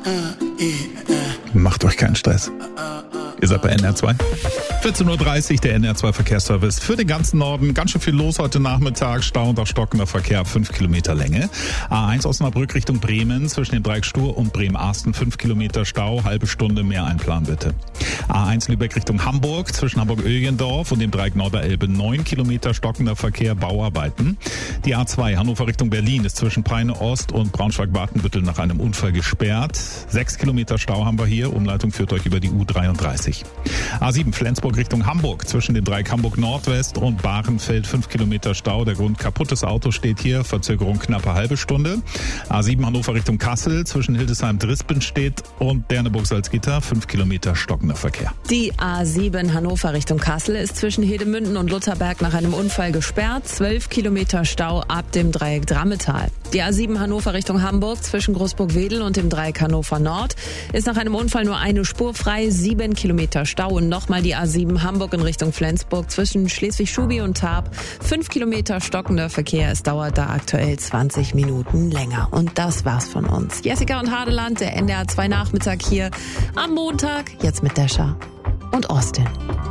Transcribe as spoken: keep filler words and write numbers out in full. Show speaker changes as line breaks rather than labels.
Macht euch keinen Stress. Ihr seid bei N R zwei. vierzehn Uhr dreißig, der N R zwei Verkehrsservice für den ganzen Norden. Ganz schön viel los heute Nachmittag. Stau und auch stockender Verkehr, fünf Kilometer Länge. A eins Osnabrück Richtung Bremen, zwischen dem Dreieck Stur und Bremen-Arsten, fünf Kilometer Stau, halbe Stunde mehr einplanen bitte. A eins Lübeck Richtung Hamburg, zwischen Hamburg-Öhlgendorf und dem Dreieck Norderelbe, neun Kilometer stockender Verkehr, Bauarbeiten. Die A zwei Hannover Richtung Berlin ist zwischen Peine Ost und Braunschweig-Watenbüttel nach einem Unfall gesperrt. sechs Kilometer Stau haben wir hier. Umleitung führt euch über die U dreiunddreißig. A sieben Flensburg Richtung Hamburg, zwischen dem Dreieck Hamburg Nordwest und Bahrenfeld, fünf Kilometer Stau. Der Grund kaputtes Auto steht hier, Verzögerung knappe halbe Stunde. A sieben Hannover Richtung Kassel, zwischen Hildesheim-Drispen steht und Derneburg-Salzgitter, fünf Kilometer stockender Verkehr.
Die A sieben Hannover Richtung Kassel ist zwischen Hedemünden und Lutherberg nach einem Unfall gesperrt, zwölf Kilometer Stau ab dem Dreieck Drammetal. Die A sieben Hannover Richtung Hamburg, zwischen Großburg-Wedel und dem Dreieck Hannover Nord, ist nach einem Unfall nur eine Spur frei, sieben Kilometer Stau. Und nochmal die A sieben Hamburg in Richtung Flensburg, zwischen Schleswig-Schubi und Tarp, fünf Kilometer stockender Verkehr. Es dauert da aktuell zwanzig Minuten länger. Und das war's von uns. Jessica und Hadeland, der N D R zwei Nachmittag hier am Montag, jetzt mit Descha und Austin.